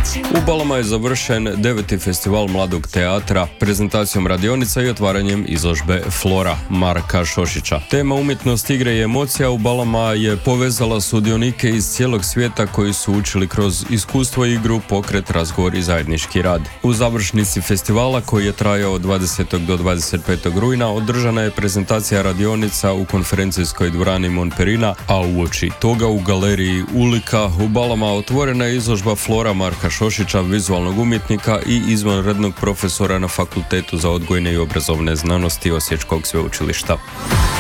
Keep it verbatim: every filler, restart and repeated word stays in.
U Balama je završen deveti festival mladog teatra prezentacijom radionica i otvaranjem izložbe Flora Marka Šošića. Tema umjetnost, igre i emocija u Balama je povezala sudionike iz cijelog svijeta koji su učili kroz iskustvo, igru, pokret, razgovor i zajednički rad. U završnici festivala, koji je trajao od dvadesetog do dvadeset petog rujna, održana je prezentacija radionica u konferencijskoj dvorani Monperina, a uoči toga u galeriji Ulika u Balama otvorena je izložba Flora Marka Šošića, vizualnog umjetnika i izvanrednog profesora na Fakultetu za odgojne i obrazovne znanosti Osječkog sveučilišta.